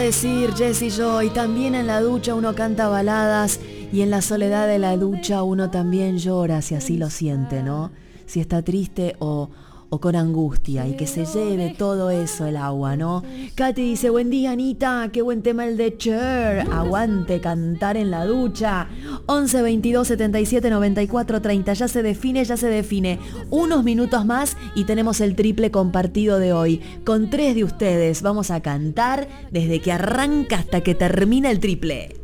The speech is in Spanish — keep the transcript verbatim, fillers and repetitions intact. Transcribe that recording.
Decir Jessy Joy, también en la ducha uno canta baladas y en la soledad de la ducha uno también llora, si así lo siente, ¿no? Si está triste o, o con angustia, y que se lleve todo eso el agua, ¿no? Katy dice, buen día Anita, qué buen tema el de Cher, aguante cantar en la ducha. Once veintidós setenta y siete noventa y cuatro treinta, ya se define, ya se define. Unos minutos más y tenemos el triple compartido de hoy. Con tres de ustedes vamos a cantar desde que arranca hasta que termina el triple.